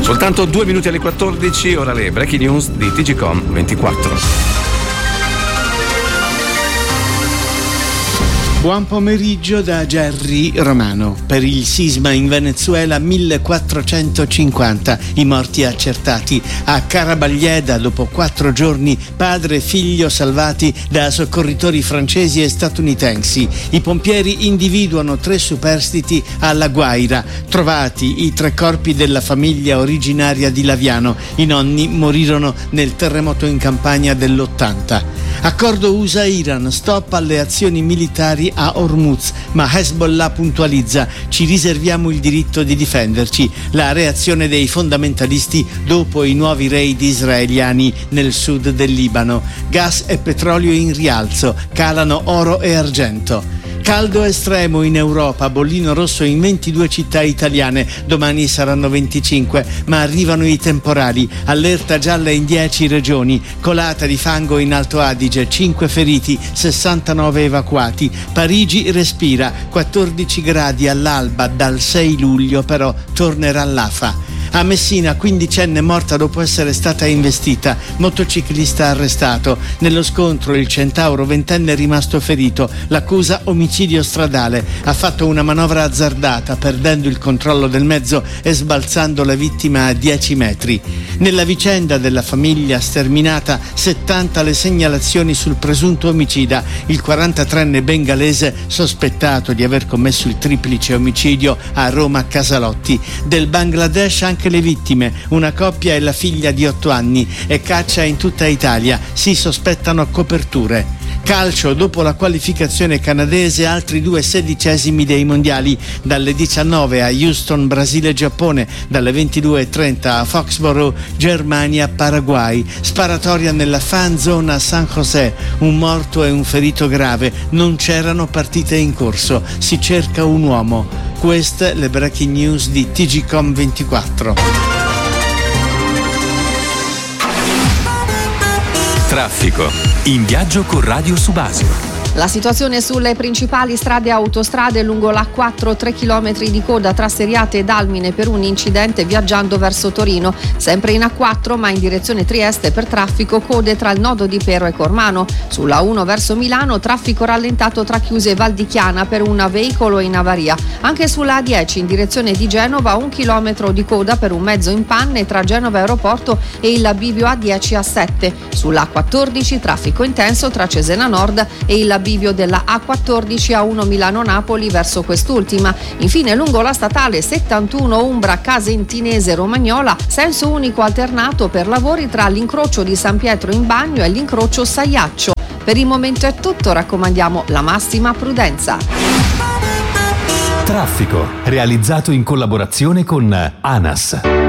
Soltanto 2 minuti alle 14, ora le breaking news di TGcom 24. Buon pomeriggio da Gerry Romano. Per il sisma in Venezuela 1450 i morti accertati. A Carabaglieda, dopo 4 giorni, padre e figlio salvati da soccorritori francesi e statunitensi. I pompieri individuano 3 superstiti alla Guaira. Trovati i 3 corpi della famiglia originaria di Laviano. I nonni morirono nel terremoto in Campania dell'80. Accordo USA-Iran, stop alle azioni militari a Hormuz, ma Hezbollah puntualizza: ci riserviamo il diritto di difenderci. La reazione dei fondamentalisti dopo i nuovi raid israeliani nel sud del Libano. Gas e petrolio in rialzo, calano oro e argento. Caldo estremo in Europa, bollino rosso in 22 città italiane, domani saranno 25, ma arrivano i temporali, allerta gialla in 10 regioni, colata di fango in Alto Adige, 5 feriti, 69 evacuati, Parigi respira, 14 gradi all'alba, dal 6 luglio però tornerà l'afa. A Messina, 15enne morta dopo essere stata investita, motociclista arrestato. Nello scontro il Centauro 20enne è rimasto ferito, l'accusa omicidio stradale. Ha fatto una manovra azzardata, perdendo il controllo del mezzo e sbalzando la vittima a 10 metri. Nella vicenda della famiglia sterminata, 70 le segnalazioni sul presunto omicida, il 43enne bengalese sospettato di aver commesso il triplice omicidio a Roma Casalotti. Del Bangladesh anche le vittime, una coppia e la figlia di 8 anni, e caccia in tutta Italia, si sospettano coperture. Calcio, dopo la qualificazione canadese, altri 2 sedicesimi dei mondiali, dalle 19 a Houston, Brasile e Giappone, dalle 22:30 a Foxborough, Germania, Paraguay. Sparatoria nella fan zone a San José, un morto e un ferito grave, non c'erano partite in corso, si cerca un uomo. Queste le breaking news di TGcom 24. Traffico. In viaggio con Radio Subasio. La situazione sulle principali strade e autostrade: lungo l'A4 3 km di coda tra Seriate ed Almine per un incidente viaggiando verso Torino. Sempre in A4 ma in direzione Trieste per traffico, code tra il nodo di Pero e Cormano. Sulla 1 verso Milano traffico rallentato tra Chiuse e Valdichiana per un veicolo in avaria. Anche sulla A10 in direzione di Genova 1 chilometro di coda per un mezzo in panne tra Genova Aeroporto e il bivio A10 A7. Sulla A14 traffico intenso tra Cesena Nord e il bivio della A14 A1 Milano-Napoli verso quest'ultima. Infine lungo la statale 71 Umbra Casentinese Romagnola, senso unico alternato per lavori tra l'incrocio di San Pietro in Bagno e l'incrocio Saiaccio. Per il momento è tutto, raccomandiamo la massima prudenza. Traffico, realizzato in collaborazione con ANAS.